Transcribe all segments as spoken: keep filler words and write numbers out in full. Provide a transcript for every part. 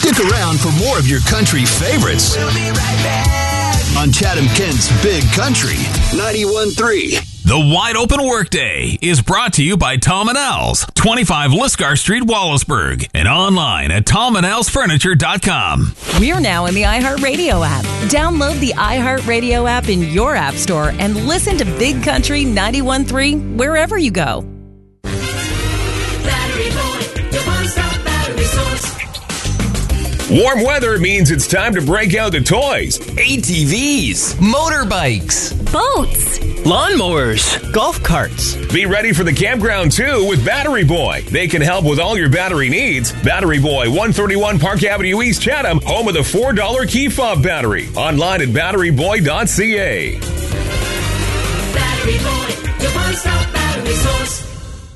Stick around for more of your country favorites. We'll be right back on Chatham Kent's Big Country ninety-one point three. The Wide Open Workday is brought to you by Tom and Al's, twenty-five Lisgar Street, Wallaceburg, and online at tom and als furniture dot com. We're now in the iHeartRadio app. Download the iHeartRadio app in your app store and listen to Big Country ninety-one point three wherever you go. Battery Boy, your one-stop battery source. Warm weather means it's time to break out the toys. A T Vs, motorbikes, boats, lawnmowers, golf carts. Be ready for the campground too with Battery Boy. They can help with all your battery needs. Battery Boy, one thirty-one Park Avenue East, Chatham, home of the four dollar key fob battery. Online at battery boy dot c a. Battery Boy, your one-stop battery source.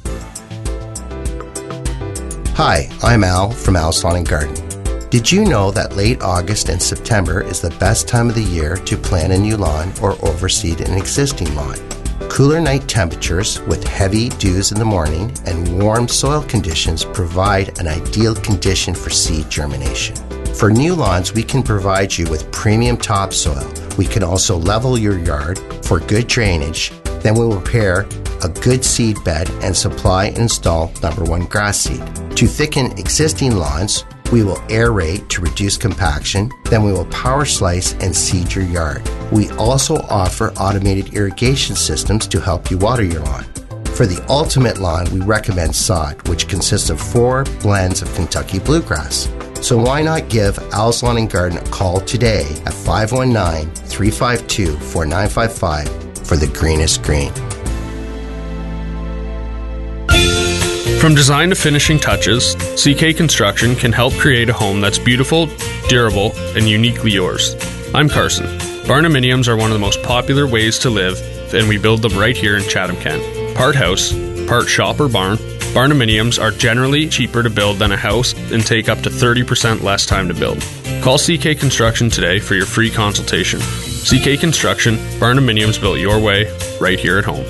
Hi, I'm Al from Al's Lawn and Garden. Did you know that late August and September is the best time of the year to plant a new lawn or overseed an existing lawn? Cooler night temperatures with heavy dews in the morning and warm soil conditions provide an ideal condition for seed germination. For new lawns, we can provide you with premium topsoil. We can also level your yard for good drainage. Then we will prepare a good seed bed and supply and install number one grass seed. To thicken existing lawns, we will aerate to reduce compaction. Then we will power slice and seed your yard. We also offer automated irrigation systems to help you water your lawn. For the ultimate lawn, we recommend sod, which consists of four blends of Kentucky bluegrass. So why not give Al's Lawn and Garden a call today at five one nine, three five two, four nine five five for the greenest green. From design to finishing touches, C K Construction can help create a home that's beautiful, durable, and uniquely yours. I'm Carson. Barnuminiums are one of the most popular ways to live, and we build them right here in Chatham-Kent. Part house, part shop or barn, Barnuminiums are generally cheaper to build than a house and take up to thirty percent less time to build. Call C K Construction today for your free consultation. C K Construction, Barnuminiums built your way, right here at home.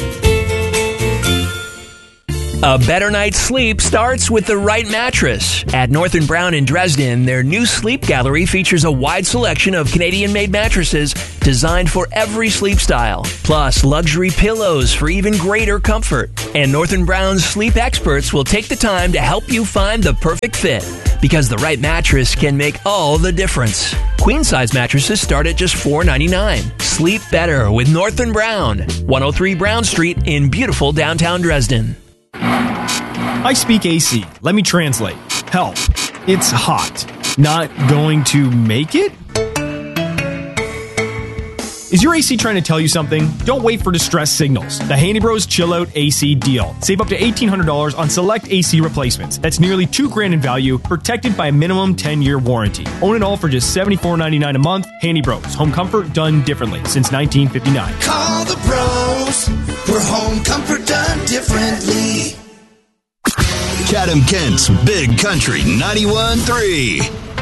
A better night's sleep starts with the right mattress. At North and Brown in Dresden, their new sleep gallery features a wide selection of Canadian-made mattresses designed for every sleep style, plus luxury pillows for even greater comfort. And North and Brown's sleep experts will take the time to help you find the perfect fit, because the right mattress can make all the difference. Queen-size mattresses start at just four dollars and ninety-nine cents. Sleep better with North and Brown, one oh three Brown Street in beautiful downtown Dresden. I speak A C. Let me translate. Help. It's hot. Not going to make it? Is your A C trying to tell you something? Don't wait for distress signals. The Handy Bros Chill Out A C deal. Save up to eighteen hundred dollars on select A C replacements. That's nearly two grand in value, protected by a minimum ten-year warranty. Own it all for just seventy-four ninety-nine a month. Handy Bros. Home comfort done differently since nineteen fifty-nine. Call the pros. We're home comfort done differently. Chatham Kent's Big Country ninety-one point three.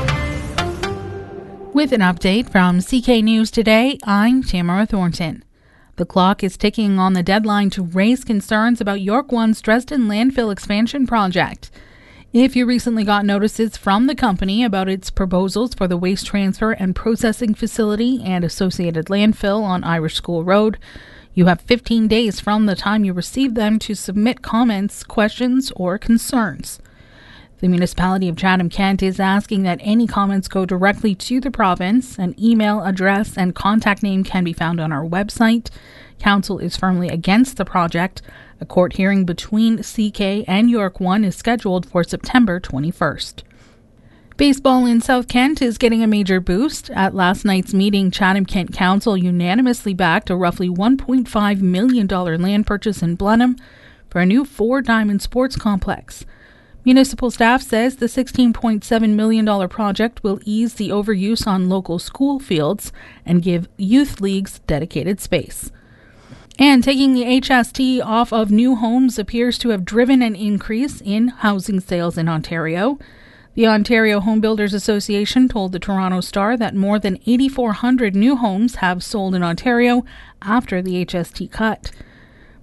With an update from C K News Today, I'm Tamara Thornton. The clock is ticking on the deadline to raise concerns about York One's Dresden landfill expansion project. If you recently got notices from the company about its proposals for the waste transfer and processing facility and associated landfill on Irish School Road, you have fifteen days from the time you receive them to submit comments, questions, or concerns. The municipality of Chatham-Kent is asking that any comments go directly to the province. An email address and contact name can be found on our website. Council is firmly against the project. A court hearing between C K and York One is scheduled for September twenty-first. Baseball in South Kent is getting a major boost. At last night's meeting, Chatham-Kent Council unanimously backed a roughly one point five million dollars land purchase in Blenheim for a new four-diamond sports complex. Municipal staff says the sixteen point seven million dollars project will ease the overuse on local school fields and give youth leagues dedicated space. And taking the H S T off of new homes appears to have driven an increase in housing sales in Ontario. The Ontario Home Builders Association told the Toronto Star that more than eight thousand four hundred new homes have sold in Ontario after the H S T cut.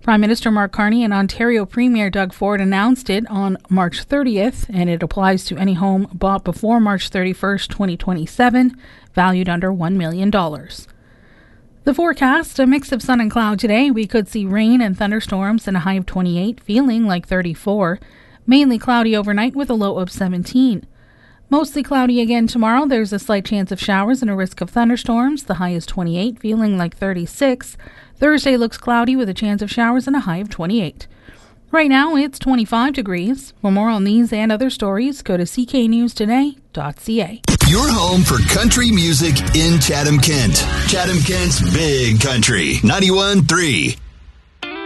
Prime Minister Mark Carney and Ontario Premier Doug Ford announced it on March thirtieth, and it applies to any home bought before March thirty-first, twenty twenty-seven, valued under one million dollars. The forecast, a mix of sun and cloud today. We could see rain and thunderstorms and a high of twenty-eight, feeling like thirty-four. Mainly cloudy overnight with a low of seventeen. Mostly cloudy again tomorrow. There's a slight chance of showers and a risk of thunderstorms. The high is twenty-eight, feeling like thirty-six. Thursday looks cloudy with a chance of showers and a high of twenty-eight. Right now, it's twenty-five degrees. For more on these and other stories, go to c k news today dot c a. Your home for country music in Chatham-Kent. Chatham-Kent's Big Country, ninety-one point three.